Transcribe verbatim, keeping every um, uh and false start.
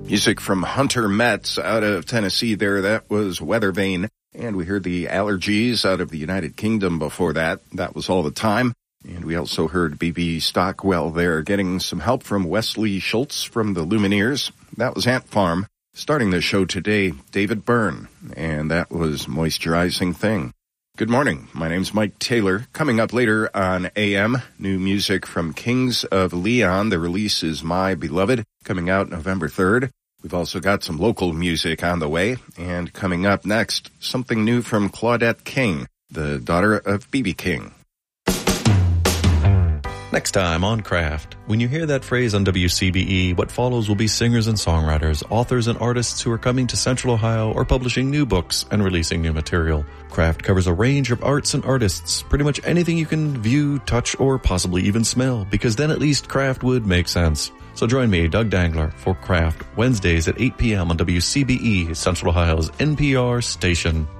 Music from Hunter Metz out of Tennessee there. That was Weather Vane. And we heard the Allergies out of the United Kingdom before that. That was All the Time. And we also heard B B Stockwell there getting some help from Wesley Schultz from the Lumineers. That was Ant Farm. Starting the show today, David Byrne. And that was Moisturizing Thing. Good morning. My name's Mike Taylor. Coming up later on A M, new music from Kings of Leon. The release is My Beloved, coming out November third. We've also got some local music on the way. And coming up next, something new from Claudette King, the daughter of B B King. Next time on Craft. When you hear that phrase on W C B E, what follows will be singers and songwriters, authors and artists who are coming to Central Ohio or publishing new books and releasing new material. Craft covers a range of arts and artists, pretty much anything you can view, touch, or possibly even smell, because then at least Craft would make sense. So join me, Doug Dangler, for Craft, Wednesdays at eight p.m. on W C B E, Central Ohio's N P R station.